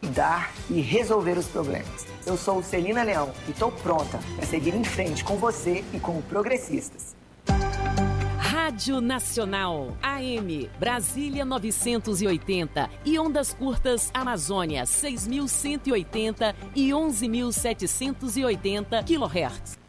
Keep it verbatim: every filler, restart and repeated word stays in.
dar e resolver os problemas. Eu sou Celina Leão e estou pronta para seguir em frente com você e com o Progressistas. Rádio Nacional, A M, Brasília novecentos e oitenta e ondas curtas Amazônia seis mil cento e oitenta e onze mil setecentos e oitenta quilohertz.